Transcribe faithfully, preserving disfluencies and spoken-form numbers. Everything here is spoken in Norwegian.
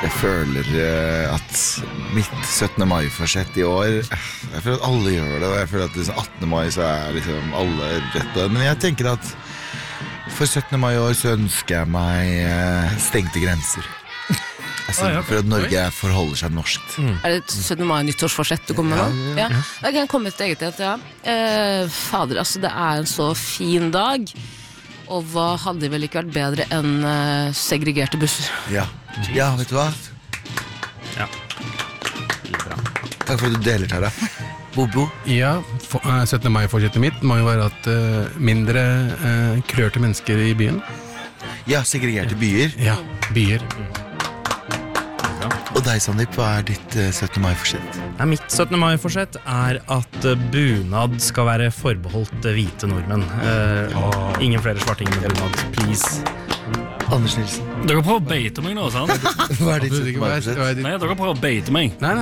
Jeg føler uh, at mitt syttende mai-forsett i år Jeg føler at alle gjør det. Og jeg føler at liksom attende mai så er liksom alle rett på det. Men jeg tenker at for syttende mai i år så ønsker jeg meg uh, stengte grenser. Altså, ah, ja. For at Norge forholder seg norskt. Mm. Er det et syttende mai nyttårsforsett du kommer med nå? Ja, ja. ja. Jeg kan komme til eget til at ja. Uh, fader, altså det er en så fin dag. Og hva hadde vel ikke vært bedre enn uh, segregerte busser? Ja, ja vet du hva? Ja. Takk for at du deler, Tara. Bobo? Ja, for, uh, syttende mai-forsettet mitt må jo være at uh, mindre uh, krørte mennesker i byen. Ja, segregerte byer. Ja, byer. Og deg, Sandeep, hva er ditt uh, syttende mai-forsett? Ja, mitt syttende mai-forsett er at uh, bunad skal være forbeholdt uh, hvite nordmenn. Uh, oh. Ingen flere svartinger med bunad, please. Anders Nilsen. Dere prøver å beite meg nå, sant? Hva er ditt syttende mai-forsett? Nei, dere prøver å beite meg. Nei, nei,